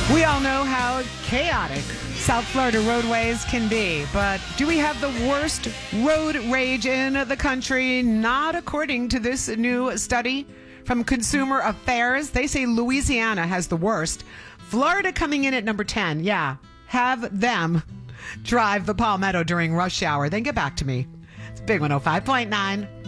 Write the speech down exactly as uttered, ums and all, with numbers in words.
We all know how chaotic South Florida roadways can be, but do we have the worst road rage in the country? Not according to this new study from Consumer Affairs. They say Louisiana has the worst. Florida coming in at number ten. Yeah, have them drive the Palmetto during rush hour. Then get back to me. It's Big one oh five point nine.